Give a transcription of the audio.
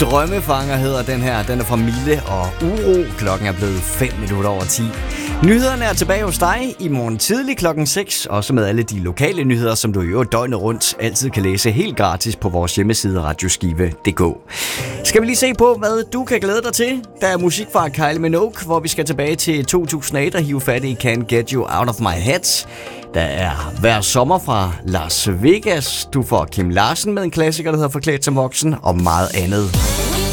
Drømmefanger hedder den her. Den er fra Mille og Uro. Klokken er blevet 5:05. Nyhederne er tilbage hos dig i morgen tidlig klokken 6. Også med alle de lokale nyheder, som du i øvrigt døgnet rundt altid kan læse helt gratis på vores hjemmeside radioskive.dk. Skal vi lige se på, hvad du kan glæde dig til? Der er musik fra Kylie Minogue, hvor vi skal tilbage til 2008 og hive fat i Can't Get You Out of My Head. Der er Hver sommer fra Las Vegas. Du får Kim Larsen med en klassiker, der hedder Forklædt som voksen, og meget andet.